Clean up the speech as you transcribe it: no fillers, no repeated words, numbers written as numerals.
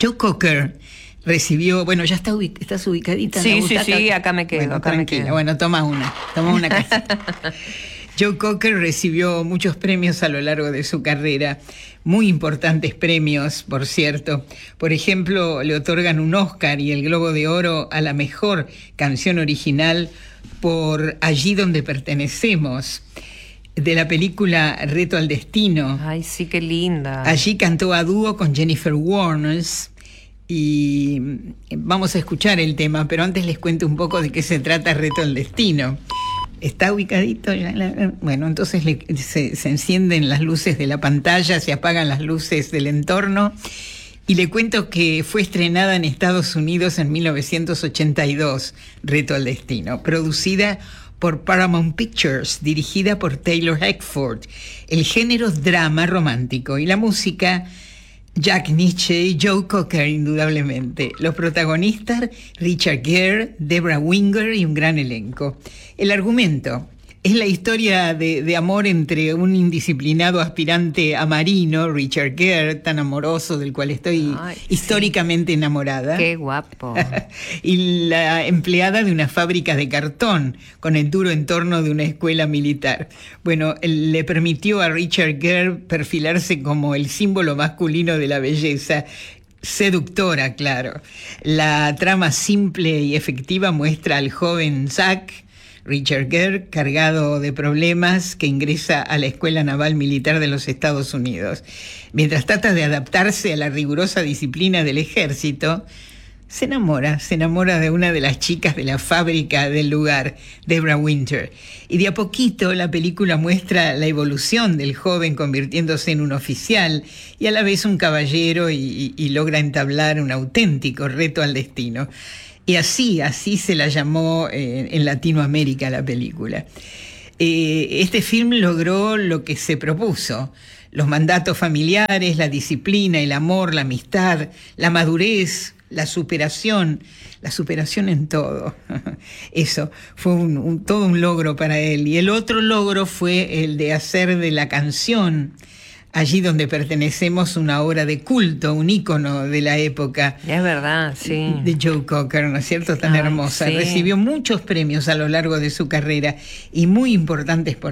Joe Cocker recibió, bueno, ya estás ubicadita. Sí, acá me quedo. Bueno, acá tranquila, me quedo. bueno, toma una casita. Joe Cocker recibió muchos premios a lo largo de su carrera, muy importantes premios, por cierto. Por ejemplo, le otorgan un Oscar y el Globo de Oro a la mejor canción original por Allí donde pertenecemos, de la película Reto al Destino. Ay, sí, qué linda. Allí cantó a dúo con Jennifer Warnes. Y vamos a escuchar el tema, pero antes les cuento un poco de qué se trata Reto al Destino. ¿Está ubicadito? Bueno, entonces se encienden las luces de la pantalla, se apagan las luces del entorno, y le cuento que fue estrenada en Estados Unidos en 1982, Reto al Destino, producida por Paramount Pictures, dirigida por Taylor Hackford. El género es drama romántico y la música, Jack Nitzsche y Joe Cocker, indudablemente. Los protagonistas, Richard Gere, Debra Winger y un gran elenco. El argumento es la historia de amor entre un indisciplinado aspirante a marino, Richard Gere, tan amoroso, del cual estoy históricamente enamorada. ¡Qué guapo! Y la empleada de una fábrica de cartón, con el duro entorno de una escuela militar. Bueno, le permitió a Richard Gere perfilarse como el símbolo masculino de la belleza, seductora, claro. La trama simple y efectiva muestra al joven Zack, Richard Gere, cargado de problemas, que ingresa a la Escuela Naval Militar de los Estados Unidos. Mientras trata de adaptarse a la rigurosa disciplina del ejército, se enamora de una de las chicas de la fábrica del lugar, Debra Winger. Y de a poquito la película muestra la evolución del joven convirtiéndose en un oficial y a la vez un caballero y logra entablar un auténtico reto al destino. Y así se la llamó en Latinoamérica la película. Este film logró lo que se propuso: los mandatos familiares, la disciplina, el amor, la amistad, la madurez, la superación en todo. Eso fue todo un logro para él. Y el otro logro fue el de hacer de la canción Allí donde pertenecemos una obra de culto, un ícono de la época. Es verdad, sí. De Joe Cocker, ¿no es cierto? Tan hermosa. Sí. Recibió muchos premios a lo largo de su carrera y muy importantes por